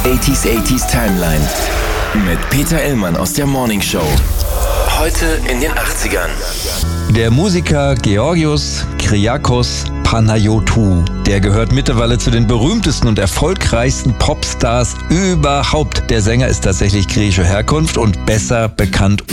80s Timeline mit Peter Illmann aus der Morning Show. Heute in den 80ern. Der Musiker Georgios Kyriakos Panayotou, der gehört mittlerweile zu den berühmtesten und erfolgreichsten Popstars überhaupt. Der Sänger ist tatsächlich griechischer Herkunft und besser bekannt